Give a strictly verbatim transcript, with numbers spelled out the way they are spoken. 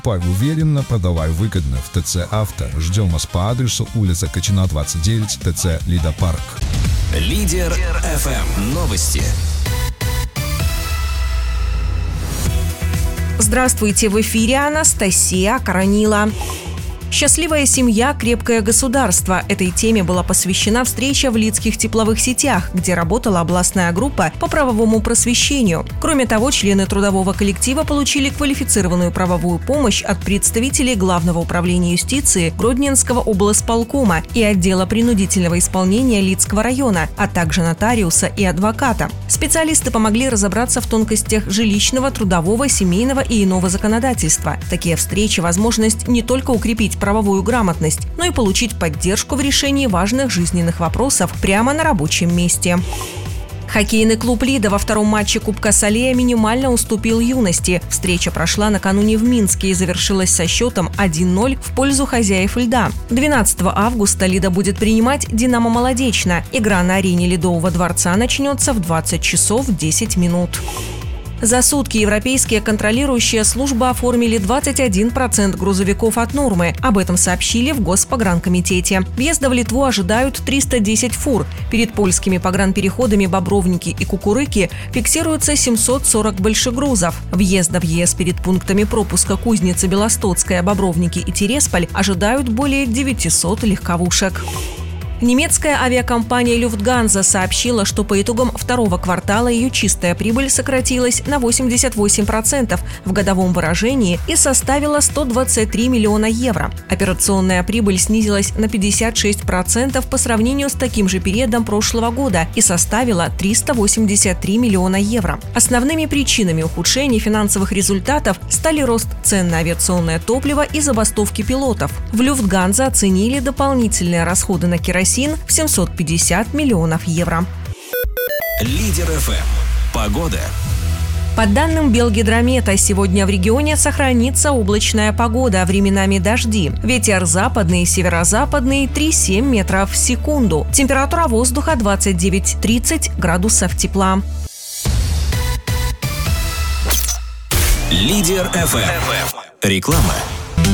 Покупай уверенно, продавай выгодно в ТЦ «Авто». Ждем вас по адресу улица Кочина, двадцать девять, ТЦ «Лидопарк». Лидер эф эм. Новости. Здравствуйте, в эфире Анастасия Коронила. «Счастливая семья, крепкое государство». Этой теме была посвящена встреча в Лидских тепловых сетях, где работала областная группа по правовому просвещению. Кроме того, члены трудового коллектива получили квалифицированную правовую помощь от представителей Главного управления юстиции Гродненского облсполкома и отдела принудительного исполнения Лидского района, а также нотариуса и адвоката. Специалисты помогли разобраться в тонкостях жилищного, трудового, семейного и иного законодательства. Такие встречи – возможность не только укрепить правовую грамотность, но и получить поддержку в решении важных жизненных вопросов прямо на рабочем месте. Хоккейный клуб «Лида» во втором матче Кубка Салея минимально уступил «Юности». Встреча прошла накануне в Минске и завершилась со счетом один ноль в пользу хозяев льда. двенадцатого августа «Лида» будет принимать «Динамо Молодечно». Игра на арене Ледового дворца начнется в двадцать часов десять минут. За сутки европейские контролирующие службы оформили двадцать один процент грузовиков от нормы. Об этом сообщили в Госпогранкомитете. Въезда в Литву ожидают триста десять фур. Перед польскими погранпереходами Бобровники и Кукурыки фиксируется семьсот сорок большегрузов. Въезда в ЕС перед пунктами пропуска Кузница, Белостоцкая, Бобровники и Тересполь ожидают более девятисот легковушек. Немецкая авиакомпания «Люфтганза» сообщила, что по итогам второго квартала ее чистая прибыль сократилась на восемьдесят восемь процентов в годовом выражении и составила сто двадцать три миллиона евро. Операционная прибыль снизилась на пятьдесят шесть процентов по сравнению с таким же периодом прошлого года и составила триста восемьдесят три миллиона евро. Основными причинами ухудшения финансовых результатов стали рост цен на авиационное топливо и забастовки пилотов. В «Люфтганза» оценили дополнительные расходы на керосин в семьсот пятьдесят миллионов евро. Лидер эф эм. Погода. По данным Белгидромета, сегодня в регионе сохранится облачная погода, временами дожди. Ветер западный и северо-западный три-семь метров в секунду. Температура воздуха двадцать девять - тридцать градусов тепла. Лидер эф эм. Реклама.